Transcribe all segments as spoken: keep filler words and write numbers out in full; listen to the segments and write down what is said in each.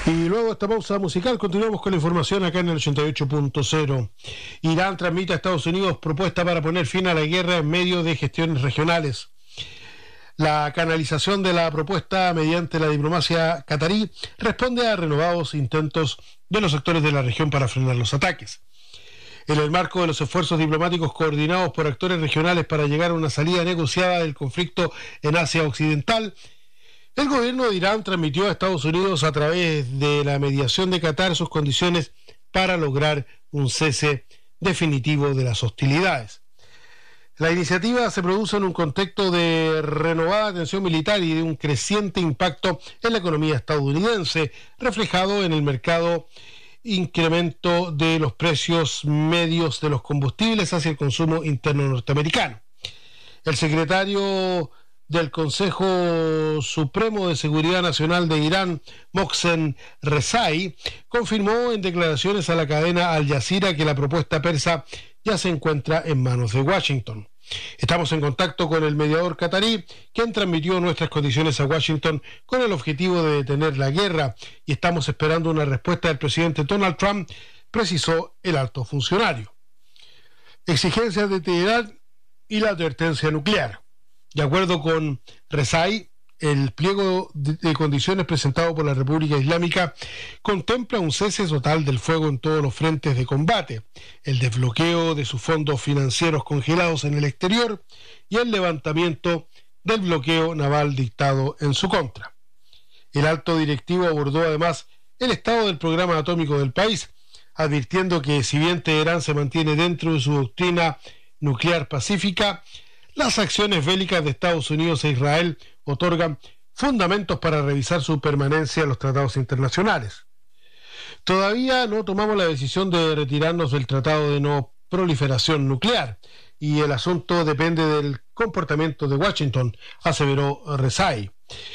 Y luego de esta pausa musical continuamos con la información acá en el ochenta y ocho punto cero. Irán transmite a Estados Unidos propuesta para poner fin a la guerra en medio de gestiones regionales. La canalización de la propuesta mediante la diplomacia catarí responde a renovados intentos de los actores de la región para frenar los ataques. En el marco de los esfuerzos diplomáticos coordinados por actores regionales para llegar a una salida negociada del conflicto en Asia Occidental, el gobierno de Irán transmitió a Estados Unidos a través de la mediación de Qatar sus condiciones para lograr un cese definitivo de las hostilidades. La iniciativa se produce en un contexto de renovada tensión militar y de un creciente impacto en la economía estadounidense, reflejado en el mercado incremento de los precios medios de los combustibles hacia el consumo interno norteamericano. El secretario del Consejo Supremo de Seguridad Nacional de Irán, Mohsen Rezai, confirmó en declaraciones a la cadena Al Jazeera que la propuesta persa ya se encuentra en manos de Washington. Estamos en contacto con el mediador catarí, quien transmitió nuestras condiciones a Washington con el objetivo de detener la guerra, y estamos esperando una respuesta del presidente Donald Trump, precisó el alto funcionario. Exigencias de Teherán y la advertencia nuclear. De acuerdo con Rezai, el pliego de condiciones presentado por la República Islámica contempla un cese total del fuego en todos los frentes de combate, el desbloqueo de sus fondos financieros congelados en el exterior y el levantamiento del bloqueo naval dictado en su contra. El alto directivo abordó además el estado del programa atómico del país, advirtiendo que si bien Teherán se mantiene dentro de su doctrina nuclear pacífica, las acciones bélicas de Estados Unidos e Israel otorgan fundamentos para revisar su permanencia en los tratados internacionales. Todavía no tomamos la decisión de retirarnos del Tratado de No Proliferación Nuclear y el asunto depende del comportamiento de Washington, aseveró Rezai.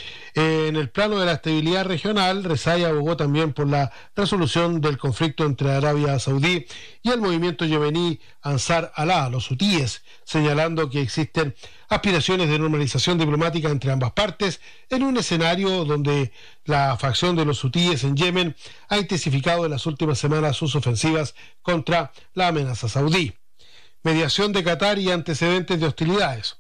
En el plano de la estabilidad regional, Rezai abogó también por la resolución del conflicto entre Arabia Saudí y el movimiento yemení Ansar Allah, los hutíes, señalando que existen aspiraciones de normalización diplomática entre ambas partes en un escenario donde la facción de los hutíes en Yemen ha intensificado en las últimas semanas sus ofensivas contra la amenaza saudí. Mediación de Qatar y antecedentes de hostilidades.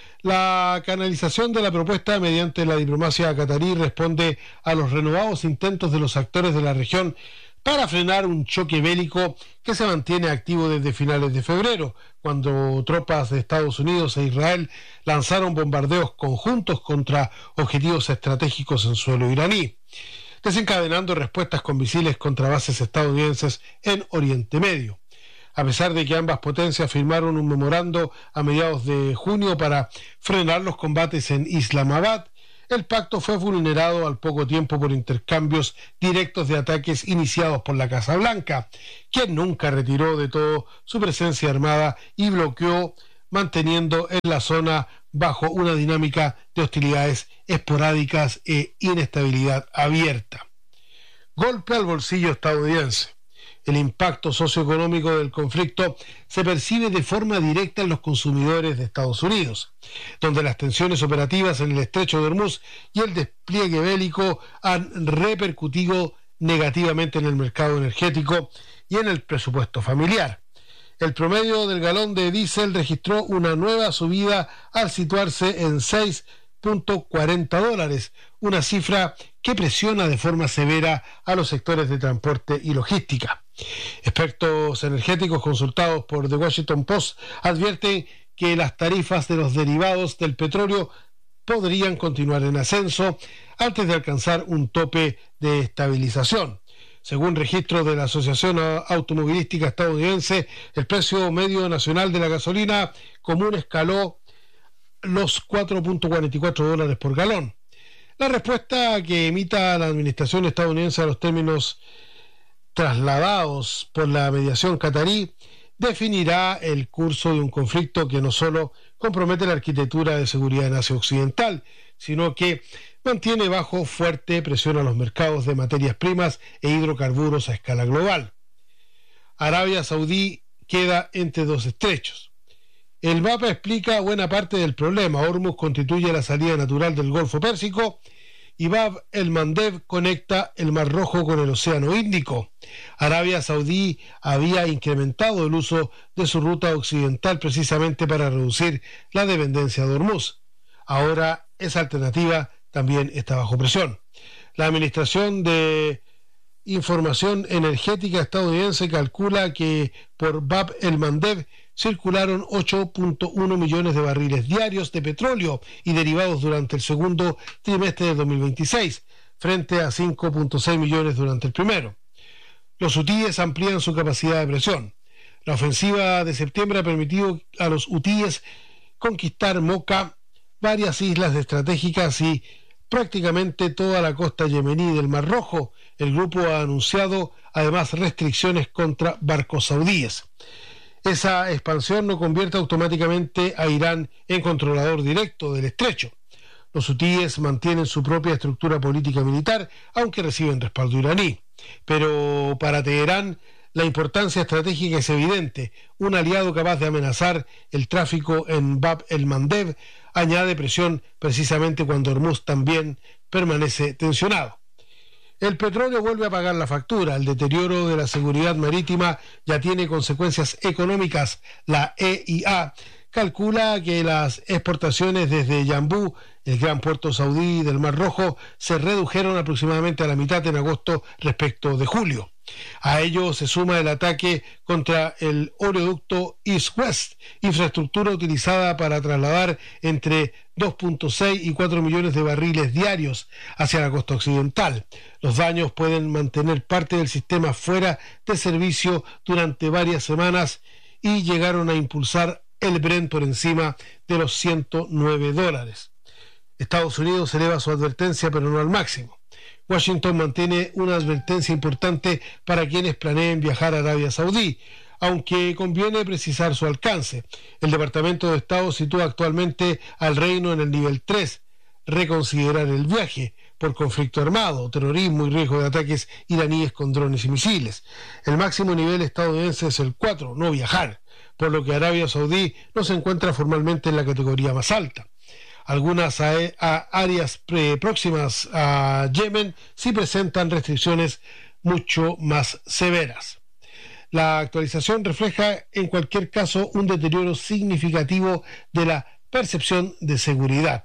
La canalización de la propuesta mediante la diplomacia catarí responde a los renovados intentos de los actores de la región para frenar un choque bélico que se mantiene activo desde finales de febrero, cuando tropas de Estados Unidos e Israel lanzaron bombardeos conjuntos contra objetivos estratégicos en suelo iraní, desencadenando respuestas con misiles contra bases estadounidenses en Oriente Medio. A pesar de que ambas potencias firmaron un memorando a mediados de junio para frenar los combates en Islamabad, el pacto fue vulnerado al poco tiempo por intercambios directos de ataques iniciados por la Casa Blanca, quien nunca retiró de todo su presencia armada y bloqueó, manteniendo en la zona bajo una dinámica de hostilidades esporádicas e inestabilidad abierta. Golpe al bolsillo estadounidense. El impacto socioeconómico del conflicto se percibe de forma directa en los consumidores de Estados Unidos, donde las tensiones operativas en el estrecho de Hormuz y el despliegue bélico han repercutido negativamente en el mercado energético y en el presupuesto familiar. El promedio del galón de diésel registró una nueva subida al situarse en seis punto cuarenta dólares, una cifra que presiona de forma severa a los sectores de transporte y logística. Expertos energéticos consultados por The Washington Post advierten que las tarifas de los derivados del petróleo podrían continuar en ascenso antes de alcanzar un tope de estabilización. Según registros de la Asociación Automovilística Estadounidense, el precio medio nacional de la gasolina común escaló los cuatro punto cuarenta y cuatro dólares por galón. La respuesta que emita la administración estadounidense a los términos trasladados por la mediación catarí definirá el curso de un conflicto que no solo compromete la arquitectura de seguridad en Asia Occidental, sino que mantiene bajo fuerte presión a los mercados de materias primas e hidrocarburos a escala global. Arabia Saudí queda entre dos estrechos. El mapa explica buena parte del problema. Hormuz constituye la salida natural del Golfo Pérsico, y Bab el-Mandeb conecta el Mar Rojo con el Océano Índico. Arabia Saudí había incrementado el uso de su ruta occidental precisamente para reducir la dependencia de Hormuz. Ahora esa alternativa también está bajo presión. La Administración de Información Energética estadounidense calcula que por Bab el-Mandeb circularon ocho punto uno millones de barriles diarios de petróleo y derivados durante el segundo trimestre de dos mil veintiséis, frente a cinco punto seis millones durante el primero. Los hutíes amplían su capacidad de presión. La ofensiva de septiembre ha permitido a los hutíes conquistar Mocha, varias islas estratégicas y prácticamente toda la costa yemení del Mar Rojo. El grupo ha anunciado además restricciones contra barcos saudíes. Esa expansión no convierte automáticamente a Irán en controlador directo del estrecho. Los hutíes mantienen su propia estructura política militar, aunque reciben respaldo iraní. Pero para Teherán, la importancia estratégica es evidente. Un aliado capaz de amenazar el tráfico en Bab el-Mandeb añade presión precisamente cuando Hormuz también permanece tensionado. El petróleo vuelve a pagar la factura. El deterioro de la seguridad marítima ya tiene consecuencias económicas. La E I A calcula que las exportaciones desde Yambú, el gran puerto saudí del Mar Rojo, se redujeron aproximadamente a la mitad en agosto respecto de julio. A ello se suma el ataque contra el oleoducto East-West, infraestructura utilizada para trasladar entre dos punto seis y cuatro millones de barriles diarios hacia la costa occidental. Los daños pueden mantener parte del sistema fuera de servicio durante varias semanas y llegaron a impulsar el Brent por encima de los ciento nueve dólares. Estados Unidos eleva su advertencia, pero no al máximo. Washington mantiene una advertencia importante para quienes planeen viajar a Arabia Saudí, aunque conviene precisar su alcance. El Departamento de Estado sitúa actualmente al reino en el nivel tres, reconsiderar el viaje por conflicto armado, terrorismo y riesgo de ataques iraníes con drones y misiles. El máximo nivel estadounidense es el cuatro, no viajar, por lo que Arabia Saudí no se encuentra formalmente en la categoría más alta. Algunas a, a áreas pre, próximas a Yemen sí presentan restricciones mucho más severas. La actualización refleja en cualquier caso un deterioro significativo de la percepción de seguridad.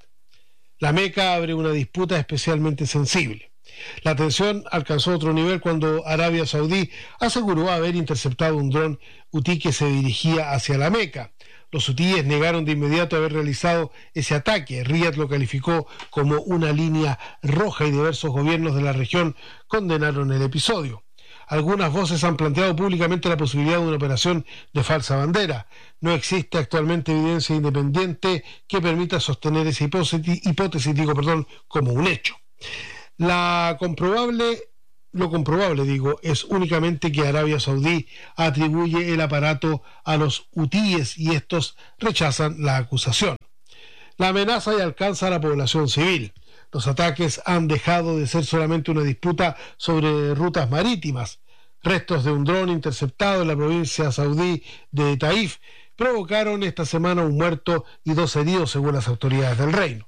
La Meca abre una disputa especialmente sensible. La tensión alcanzó otro nivel cuando Arabia Saudí aseguró haber interceptado un dron hutí que se dirigía hacia la Meca. Los hutíes negaron de inmediato haber realizado ese ataque. Riad lo calificó como una línea roja y diversos gobiernos de la región condenaron el episodio. Algunas voces han planteado públicamente la posibilidad de una operación de falsa bandera. No existe actualmente evidencia independiente que permita sostener esa hipótesis, hipótesis digo, perdón, como un hecho. La comprobable, lo comprobable, digo, es únicamente que Arabia Saudí atribuye el aparato a los hutíes y estos rechazan la acusación. La amenaza ya alcanza a la población civil. Los ataques han dejado de ser solamente una disputa sobre rutas marítimas. Restos de un dron interceptado en la provincia saudí de Taif provocaron esta semana un muerto y dos heridos según las autoridades del reino.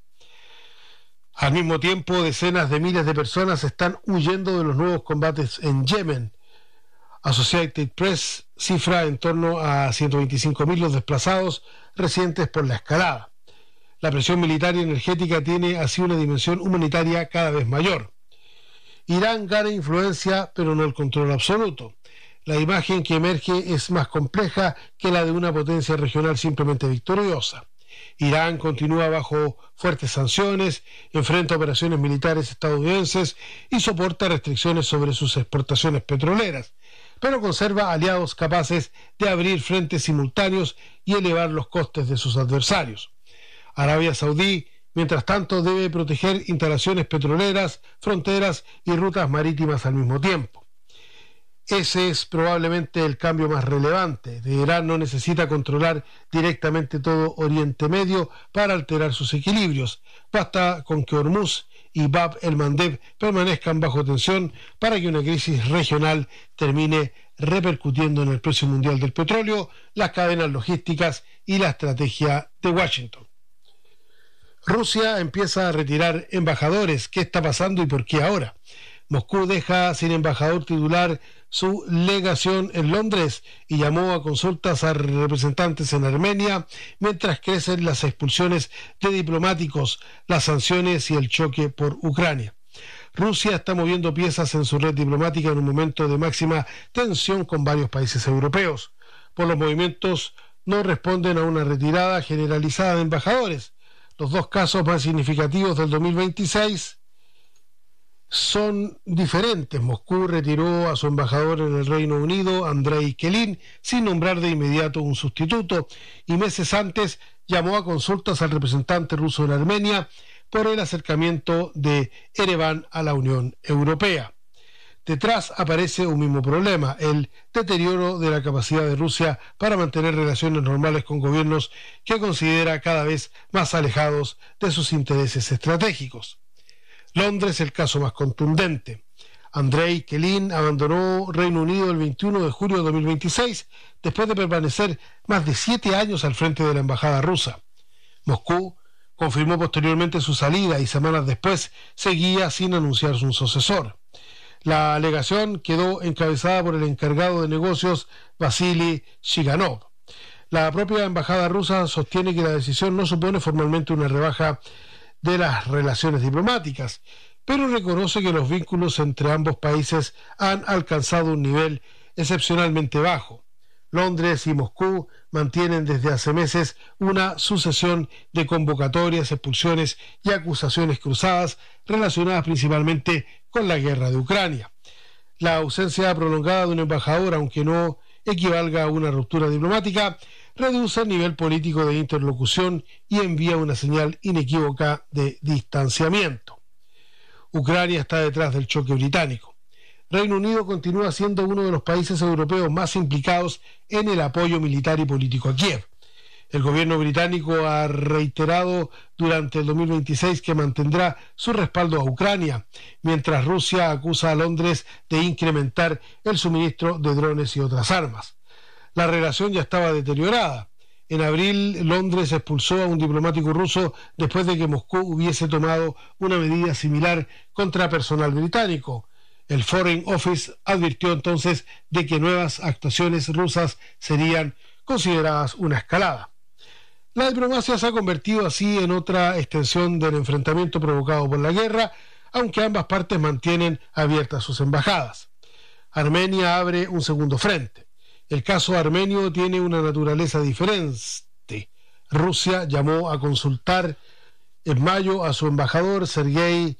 Al mismo tiempo, decenas de miles de personas están huyendo de los nuevos combates en Yemen. Associated Press cifra en torno a ciento veinticinco mil los desplazados recientes por la escalada. La presión militar y energética tiene así una dimensión humanitaria cada vez mayor. Irán gana influencia, pero no el control absoluto. La imagen que emerge es más compleja que la de una potencia regional simplemente victoriosa. Irán continúa bajo fuertes sanciones, enfrenta operaciones militares estadounidenses y soporta restricciones sobre sus exportaciones petroleras, pero conserva aliados capaces de abrir frentes simultáneos y elevar los costes de sus adversarios. Arabia Saudí, mientras tanto, debe proteger instalaciones petroleras, fronteras y rutas marítimas al mismo tiempo. Ese es probablemente el cambio más relevante. Teherán no necesita controlar directamente todo Oriente Medio para alterar sus equilibrios. Basta con que Hormuz y Bab el-Mandeb permanezcan bajo tensión para que una crisis regional termine repercutiendo en el precio mundial del petróleo, las cadenas logísticas y la estrategia de Washington. Rusia empieza a retirar embajadores. ¿Qué está pasando y por qué ahora? Moscú deja sin embajador titular su legación en Londres y llamó a consultas a representantes en Armenia, mientras crecen las expulsiones de diplomáticos, las sanciones y el choque por Ucrania. Rusia está moviendo piezas en su red diplomática en un momento de máxima tensión con varios países europeos. Por los movimientos no responden a una retirada generalizada de embajadores. Los dos casos más significativos del dos mil veintiséis son diferentes. Moscú retiró a su embajador en el Reino Unido, Andrei Kelin, sin nombrar de inmediato un sustituto, y meses antes llamó a consultas al representante ruso en Armenia por el acercamiento de Ereván a la Unión Europea. Detrás aparece un mismo problema, el deterioro de la capacidad de Rusia para mantener relaciones normales con gobiernos que considera cada vez más alejados de sus intereses estratégicos. Londres, el caso más contundente. Andrei Kelin abandonó Reino Unido el veintiuno de julio de dos mil veintiséis, después de permanecer más de siete años al frente de la embajada rusa. Moscú confirmó posteriormente su salida y semanas después seguía sin anunciar su sucesor. La alegación quedó encabezada por el encargado de negocios, Vasily Shiganov. La propia embajada rusa sostiene que la decisión no supone formalmente una rebaja de las relaciones diplomáticas, pero reconoce que los vínculos entre ambos países han alcanzado un nivel excepcionalmente bajo. Londres y Moscú mantienen desde hace meses una sucesión de convocatorias, expulsiones y acusaciones cruzadas relacionadas principalmente con la guerra de Ucrania. La ausencia prolongada de un embajador, aunque no equivalga a una ruptura diplomática, reduce el nivel político de interlocución y envía una señal inequívoca de distanciamiento. Ucrania está detrás del choque británico. Reino Unido continúa siendo uno de los países europeos más implicados en el apoyo militar y político a Kiev. El gobierno británico ha reiterado durante el dos mil veintiséis que mantendrá su respaldo a Ucrania, mientras Rusia acusa a Londres de incrementar el suministro de drones y otras armas. La relación ya estaba deteriorada. En abril, Londres expulsó a un diplomático ruso después de que Moscú hubiese tomado una medida similar contra personal británico. El Foreign Office advirtió entonces de que nuevas actuaciones rusas serían consideradas una escalada. La diplomacia se ha convertido así en otra extensión del enfrentamiento provocado por la guerra, aunque ambas partes mantienen abiertas sus embajadas. Armenia abre un segundo frente. El caso armenio tiene una naturaleza diferente. Rusia llamó a consultar en mayo a su embajador Sergei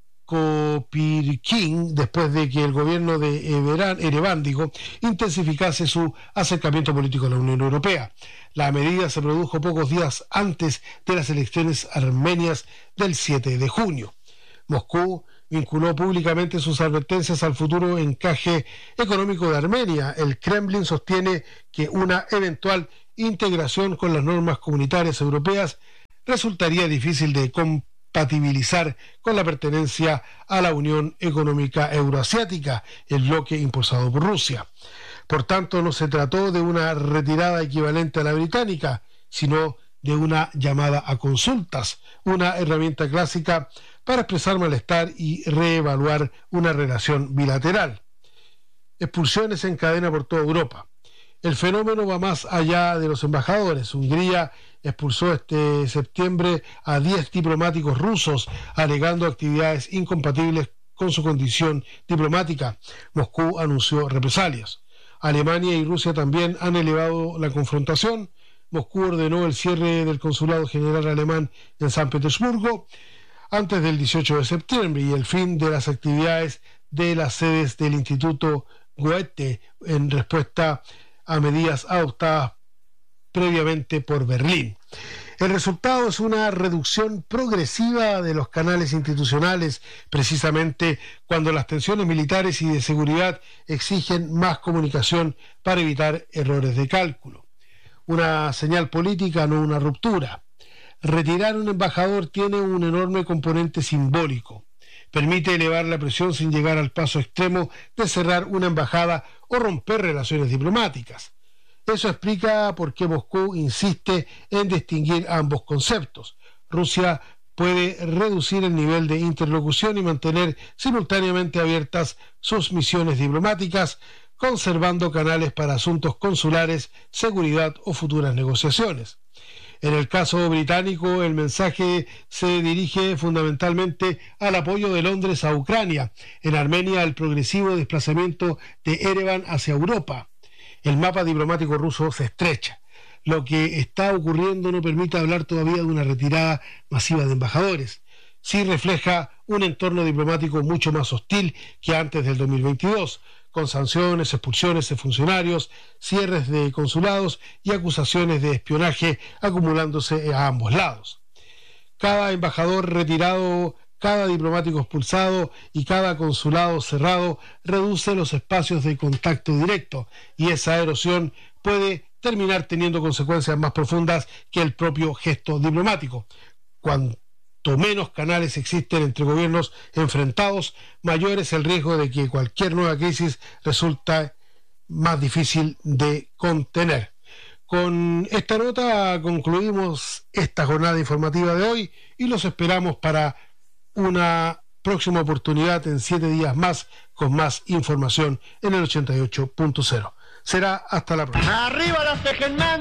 Kopyrkin después de que el gobierno de Ereván digo, intensificase su acercamiento político a la Unión Europea. La medida se produjo pocos días antes de las elecciones armenias del siete de junio. Moscú vinculó públicamente sus advertencias al futuro encaje económico de Armenia. El Kremlin sostiene que una eventual integración con las normas comunitarias europeas resultaría difícil de compatibilizar con la pertenencia a la Unión Económica Euroasiática, el bloque impulsado por Rusia. Por tanto, no se trató de una retirada equivalente a la británica, sino de una llamada a consultas, una herramienta clásica para expresar malestar y reevaluar una relación bilateral. Expulsiones en cadena por toda Europa. El fenómeno va más allá de los embajadores. Hungría expulsó este septiembre a diez diplomáticos rusos, alegando actividades incompatibles con su condición diplomática. Moscú anunció represalias. Alemania y Rusia también han elevado la confrontación. Moscú ordenó el cierre del consulado general alemán en San Petersburgo antes del dieciocho de septiembre y el fin de las actividades de las sedes del Instituto Goethe en respuesta a medidas adoptadas previamente por Berlín. El resultado es una reducción progresiva de los canales institucionales, precisamente cuando las tensiones militares y de seguridad exigen más comunicación para evitar errores de cálculo. Una señal política, no una ruptura. Retirar un embajador tiene un enorme componente simbólico. Permite elevar la presión sin llegar al paso extremo de cerrar una embajada o romper relaciones diplomáticas. Eso explica por qué Moscú insiste en distinguir ambos conceptos. Rusia puede reducir el nivel de interlocución y mantener simultáneamente abiertas sus misiones diplomáticas, conservando canales para asuntos consulares, seguridad o futuras negociaciones. En el caso británico, el mensaje se dirige fundamentalmente al apoyo de Londres a Ucrania, en Armenia el progresivo desplazamiento de Ereván hacia Europa. El mapa diplomático ruso se estrecha. Lo que está ocurriendo no permite hablar todavía de una retirada masiva de embajadores. Sí refleja un entorno diplomático mucho más hostil que antes del dos mil veintidós, con sanciones, expulsiones de funcionarios, cierres de consulados y acusaciones de espionaje acumulándose a ambos lados. Cada embajador retirado, cada diplomático expulsado y cada consulado cerrado reduce los espacios de contacto directo, y esa erosión puede terminar teniendo consecuencias más profundas que el propio gesto diplomático. Cuanto menos canales existen entre gobiernos enfrentados, mayor es el riesgo de que cualquier nueva crisis resulte más difícil de contener. Con esta nota concluimos esta jornada informativa de hoy y los esperamos para una próxima oportunidad en siete días más con más información en el ochenta y ocho punto cero. Será hasta la próxima. ¡Arriba los Tejenman!